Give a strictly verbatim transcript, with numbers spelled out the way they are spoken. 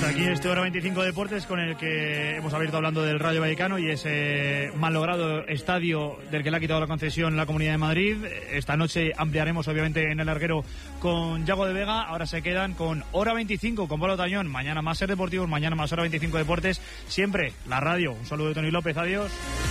aquí este Hora veinticinco Deportes, con el que hemos abierto hablando del Rayo Vallecano y ese malogrado estadio del que le ha quitado la concesión la Comunidad de Madrid. Esta noche ampliaremos obviamente en el larguero con Yago de Vega. Ahora se quedan con Hora veinticinco con Pablo Tañón. Mañana más Ser Deportivos, mañana más Hora veinticinco Deportes. Siempre la radio. Un saludo de Tony López, adiós.